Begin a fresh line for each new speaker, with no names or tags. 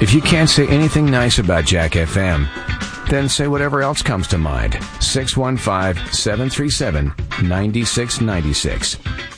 If you can't say anything nice about Jack FM, then say whatever else comes to mind. 615-737-9696.